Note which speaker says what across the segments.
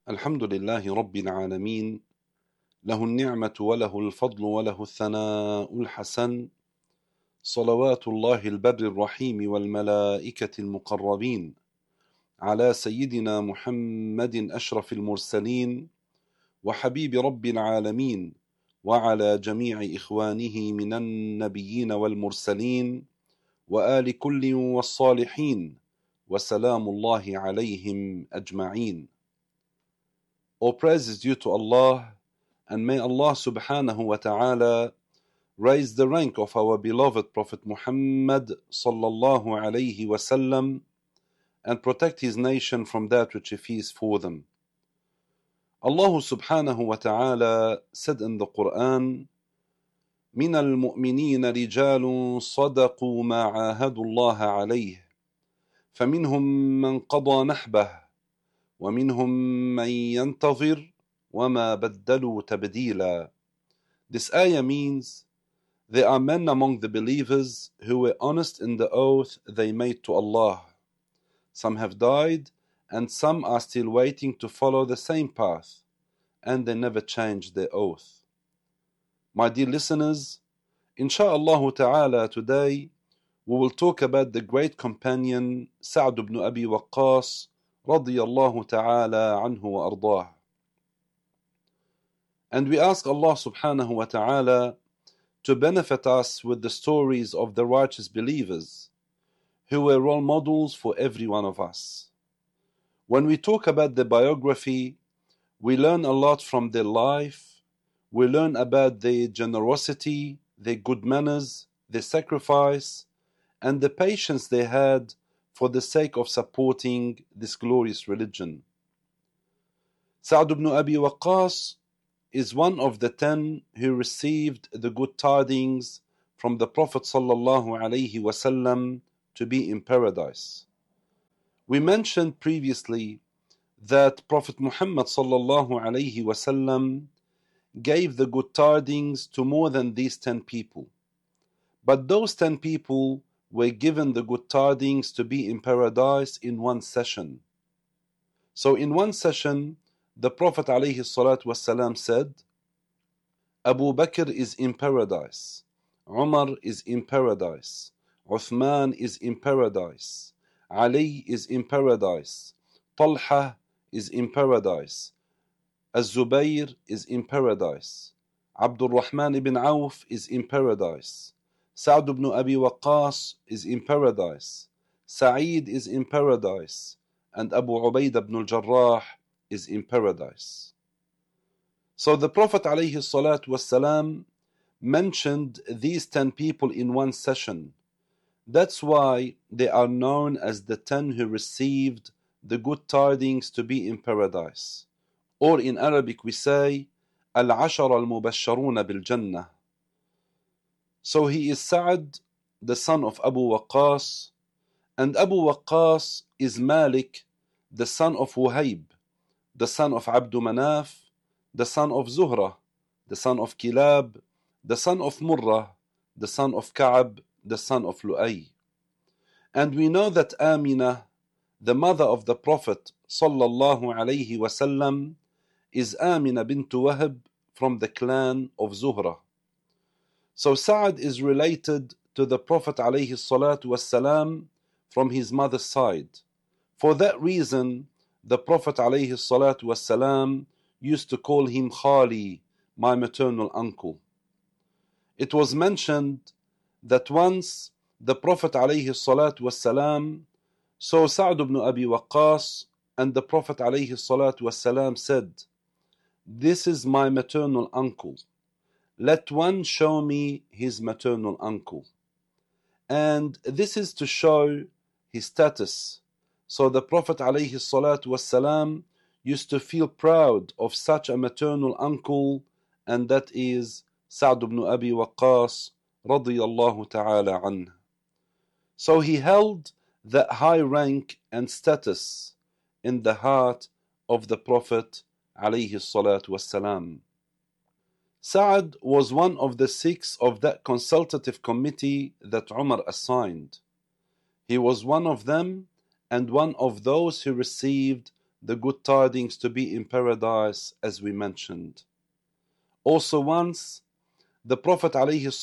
Speaker 1: الحمد لله رب العالمين، له النعمة وله الفضل وله الثناء الحسن، صلوات الله البر الرحيم والملائكة المقربين على سيدنا محمد أشرف المرسلين وحبيب رب العالمين، وعلى جميع إخوانه من النبيين والمرسلين وآل كل والصالحين، وسلام الله عليهم أجمعين. All praise is due to Allah, and may Allah subhanahu wa ta'ala raise the rank of our beloved Prophet Muhammad sallallahu alayhi wasallam and protect his nation from that which he fears for them. Allah subhanahu wa ta'ala said in the Quran, من المؤمنين رجال صدقوا ما عاهدوا الله عليه فمنهم من قضى نحبه ومنهم من ينتظر وما بدلوا تبديلا. This ayah means there are men among the believers who were honest in the oath they made to Allah. Some have died and some are still waiting to follow the same path, and they never changed their oath. My dear listeners, insha'Allah ta'ala, today we will talk about the great companion Sa'd ibn Abi Waqqas radiyallahu ta'ala anhu wa ardah. And we ask Allah subhanahu wa ta'ala to benefit us with the stories of the righteous believers who were role models for every one of us. When we talk about the biography, we learn a lot from their life. We learn about their generosity, their good manners, their sacrifice, and the patience they had for the sake of supporting this glorious religion. Sa'd ibn Abi Waqqas is one of the 10 who received the good tidings from the Prophet sallallahu alaihi wasallam to be in paradise. We mentioned previously that Prophet Muhammad sallallahu alaihi wasallam gave the good tidings to more than these 10 people. But those 10 people were given the good tidings to be in paradise in one session. So in one session, the Prophet ﷺ said, Abu Bakr is in paradise, Umar is in paradise, Uthman is in paradise, Ali is in paradise, Talha is in paradise, Az-Zubayr is in paradise, Abdul Rahman ibn Auf is in paradise, Sa'd ibn Abi Waqqas is in paradise, Sa'id is in paradise, and Abu Ubaidah ibn al-Jarrah is in paradise. So the Prophet ﷺ mentioned these 10 people in one session. That's why they are known as the 10 who received the good tidings to be in paradise. Or in Arabic we say, Al-Ashara al-Mubasharuna bil-Jannah. So he is Sa'd, the son of Abu Waqqas, and Abu Waqqas is Malik, the son of Wahib, the son of Abdu Manaf, the son of Zuhra, the son of Kilab, the son of Murrah, the son of Ka'ab, the son of Lu'ay. And we know that Amina, the mother of the Prophet sallallahu alaihi wasallam, is Amina bint Wahb from the clan of Zuhra. So Sa'd is related to the Prophet alayhi salatu wasalam from his mother's side. For that reason, the Prophet alayhi salatu wasalam used to call him Khali, my maternal uncle. It was mentioned that once the Prophet alayhi salatu wasalam saw Sa'd ibn Abi Waqqas, and the Prophet alayhi salatu wasalam said, "This is my maternal uncle. Let one show me his maternal uncle." And this is to show his status. So the Prophet ﷺ used to feel proud of such a maternal uncle, and that is Sa'd ibn Abi Waqqas radiyallahu ta'ala anhu. So he held that high rank and status in the heart of the Prophet ﷺ. Sa'd was one of the 6 of that consultative committee that Umar assigned. He was one of them and one of those who received the good tidings to be in paradise, as we mentioned. Also once, the Prophet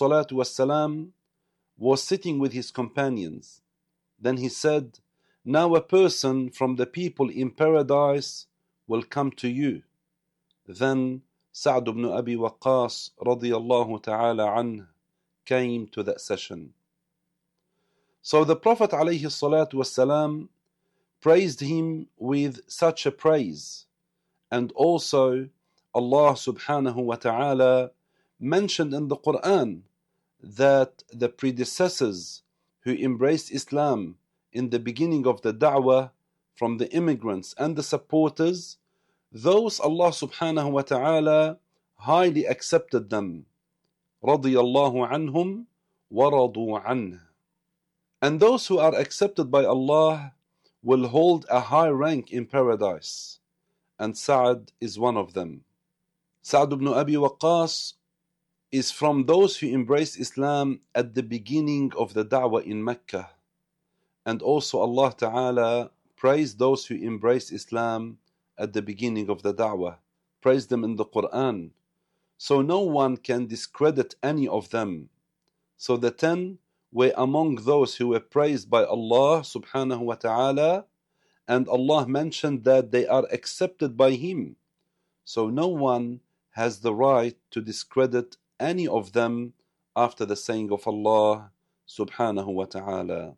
Speaker 1: ﷺ was sitting with his companions. Then he said, "Now a person from the people in paradise will come to you." Then Sa'd ibn Abi Waqqas radiyallahu ta'ala anhu came to that session. So the Prophet ﷺ praised him with such a praise, and also Allah subhanahu wa ta'ala mentioned in the Quran that the predecessors who embraced Islam in the beginning of the da'wah from the immigrants and the supporters, those Allah subhanahu wa ta'ala highly accepted them. radiyallahu anhum wa radu anhu. And those who are accepted by Allah will hold a high rank in paradise, and Sa'd is one of them. Sa'd ibn Abi Waqqas is from those who embraced Islam at the beginning of the da'wah in Mecca, and also Allah Ta'ala praised those who embraced Islam at the beginning of the da'wah, praised them in the Quran, so no one can discredit any of them. So the 10 were among those who were praised by Allah subhanahu wa ta'ala, and Allah mentioned that they are accepted by Him. So no one has the right to discredit any of them after the saying of Allah subhanahu wa ta'ala.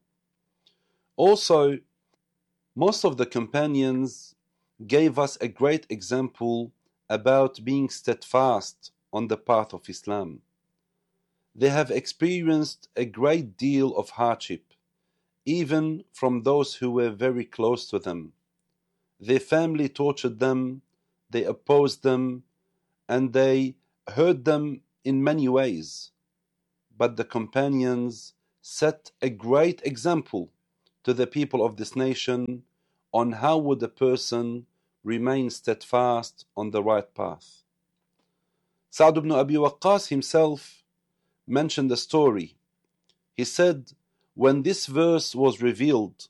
Speaker 1: Also, most of the companions gave us a great example about being steadfast on the path of Islam. They have experienced a great deal of hardship, even from those who were very close to them. Their family tortured them, they opposed them, and they hurt them in many ways. But the companions set a great example to the people of this nation on how would a person remain steadfast on the right path. Sa'd ibn Abi Waqqas himself mentioned a story. He said, when this verse was revealed,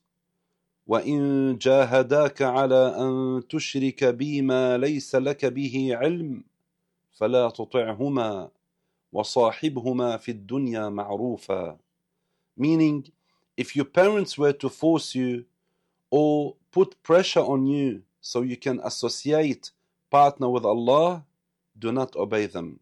Speaker 1: وَإِن جَاهَدَاكَ عَلَىٰ أَن تُشْرِكَ بِي مَا لَيْسَ لَكَ بِهِ عِلْمٌ فَلَا تُطِعْهُمَا وَصَاحِبْهُمَا فِي الدُّنْيَا مَعْرُوفًا. Meaning, if your parents were to force you or put pressure on you so you can associate, partner with Allah, do not obey them.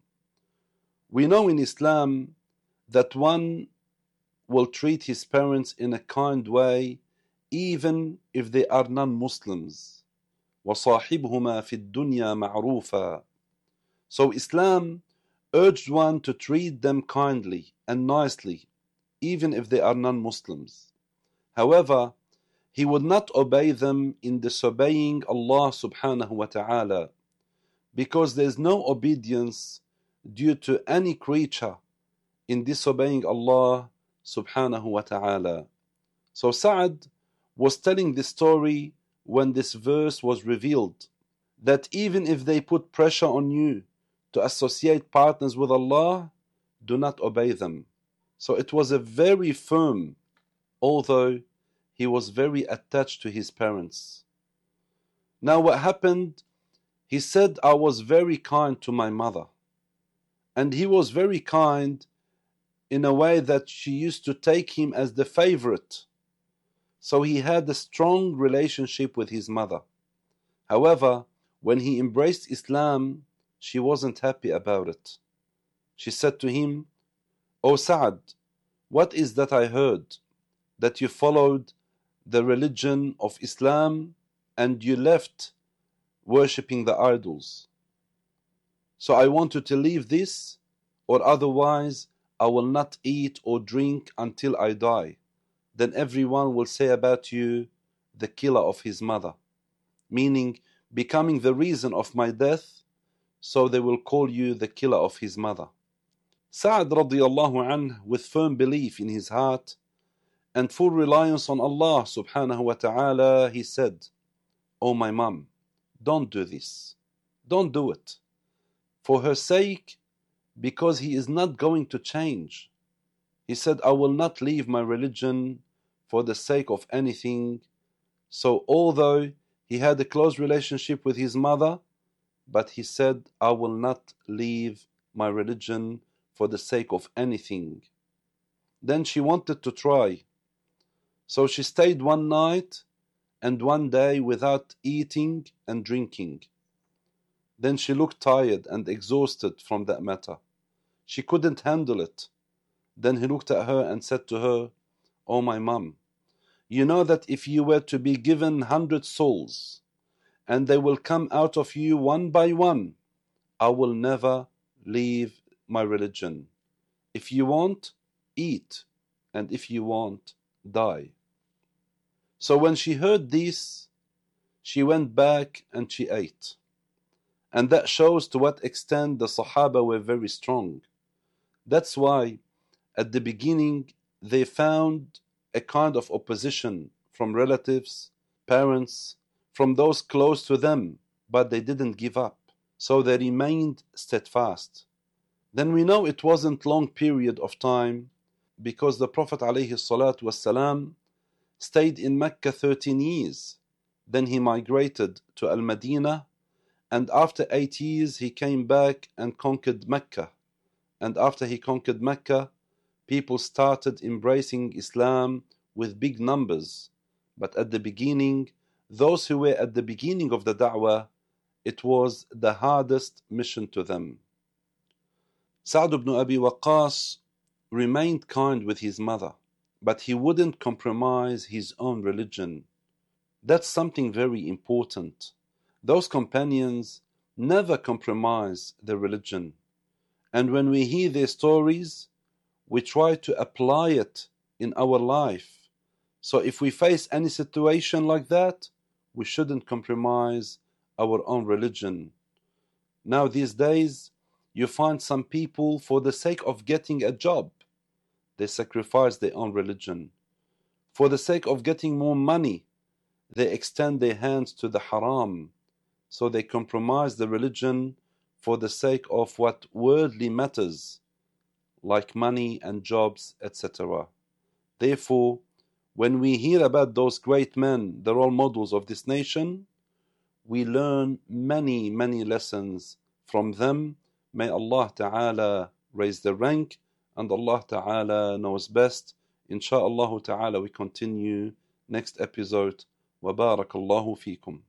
Speaker 1: We know in Islam that one will treat his parents in a kind way even if they are non-Muslims. وَصَاحِبْهُمَا فِي الدُّنْيَا مَعْرُوفًا. So Islam urged one to treat them kindly and nicely, even if they are non-Muslims. However, he would not obey them in disobeying Allah subhanahu wa ta'ala, because there is no obedience due to any creature in disobeying Allah subhanahu wa ta'ala. So Sa'd was telling this story when this verse was revealed, that even if they put pressure on you to associate partners with Allah, do not obey them. So it was a very firm, although he was very attached to his parents. Now what happened? He said, I was very kind to my mother. And he was very kind in a way that she used to take him as the favorite. So he had a strong relationship with his mother. However, when he embraced Islam, she wasn't happy about it. She said to him, O Sa'd, what is that I heard? That you followed the religion of Islam and you left worshipping the idols. So I want you to leave this, or otherwise I will not eat or drink until I die. Then everyone will say about you, the killer of his mother, meaning becoming the reason of my death, so they will call you the killer of his mother. Sa'd radiyallahu anhu, with firm belief in his heart and full reliance on Allah subhanahu wa ta'ala, he said, O my mom, don't do this. Don't do it. For her sake, because he is not going to change. He said, I will not leave my religion for the sake of anything. So although He had a close relationship with his mother, but he said, I will not leave my religion for the sake of anything. Then she wanted to try. So she stayed one night and one day without eating and drinking. Then she looked tired and exhausted from that matter. She couldn't handle it. Then he looked at her and said to her, Oh my mom, you know that if you were to be given 100 souls, and they will come out of you one by one, I will never leave my religion. If you want, eat, and if you want, die. So when she heard this, she went back and she ate. And that shows to what extent the Sahaba were very strong. That's why at the beginning they found a kind of opposition from relatives, parents, from those close to them, but they didn't give up. So they remained steadfast. Then we know it wasn't long period of time, because the Prophet ﷺ stayed in Mecca 13 years. Then he migrated to Al-Madinah, and after 8 years he came back and conquered Mecca. And after he conquered Mecca, people started embracing Islam with big numbers. But at the beginning, those who were at the beginning of the da'wah, it was the hardest mission to them. Sa'd ibn Abi Waqqas remained kind with his mother, but he wouldn't compromise his own religion. That's something very important. Those companions never compromise their religion. And when we hear their stories, we try to apply it in our life. So if we face any situation like that, we shouldn't compromise our own religion. Now these days, you find some people, for the sake of getting a job, they sacrifice their own religion. For the sake of getting more money, they extend their hands to the haram. So they compromise the religion for the sake of what worldly matters, like money and jobs, etc. Therefore, when we hear about those great men, the role models of this nation, we learn many, many lessons from them. May Allah Ta'ala raise the rank, and Allah Ta'ala knows best. Insha'Allah Ta'ala we continue next episode. Wa barakallahu feekum.